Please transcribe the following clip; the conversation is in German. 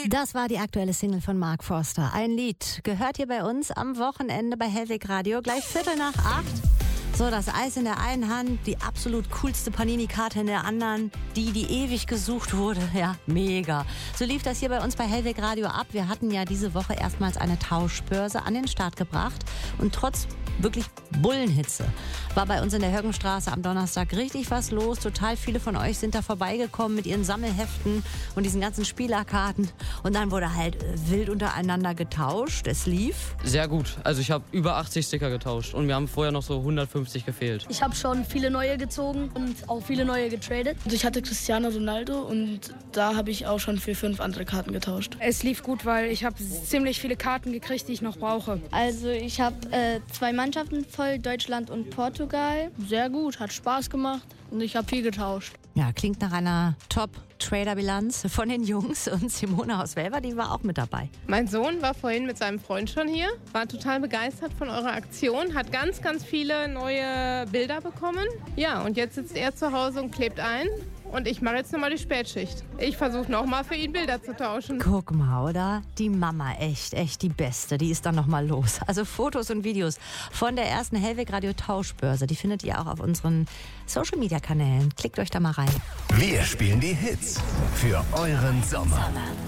Das war die aktuelle Single von Mark Forster. Ein Lied gehört hier bei uns am Wochenende bei Hellweg Radio. Gleich 7:45. So, das Eis in der einen Hand, die absolut coolste Panini-Karte in der anderen, die ewig gesucht wurde. Ja, mega. So lief das hier bei uns bei Hellweg Radio ab. Wir hatten ja diese Woche erstmals eine Tauschbörse an den Start gebracht. Und trotz wirklich Bullenhitze war bei uns in der Höckenstraße am Donnerstag richtig was los. Total viele von euch sind da vorbeigekommen mit ihren Sammelheften und diesen ganzen Spielerkarten. Und dann wurde halt wild untereinander getauscht. Es lief. Sehr gut. Also ich habe über 80 Sticker getauscht und wir haben vorher noch so 150 gefehlt. Ich habe schon viele neue gezogen und auch viele neue getradet. Also ich hatte Cristiano Ronaldo und da habe ich auch schon für 5 andere Karten getauscht. Es lief gut, weil ich habe ziemlich viele Karten gekriegt, die ich noch brauche. Also ich habe 2 Mannschaften voll, Deutschland und Portugal. Sehr gut, hat Spaß gemacht und ich habe viel getauscht. Ja, klingt nach einer Top-Trader-Bilanz von den Jungs. Und Simone aus Welver, die war auch mit dabei. Mein Sohn war vorhin mit seinem Freund schon hier, war total begeistert von eurer Aktion, hat ganz, ganz viele neue Bilder bekommen. Ja, und jetzt sitzt er zu Hause und klebt ein. Und ich mache jetzt nochmal die Spätschicht. Ich versuche nochmal für ihn Bilder zu tauschen. Guck mal, oder? Die Mama, echt die Beste. Die ist dann nochmal los. Also Fotos und Videos von der ersten Hellweg Radio Tauschbörse, die findet ihr auch auf unseren Social-Media-Kanälen. Klickt euch da mal rein. Wir spielen die Hits für euren Sommer.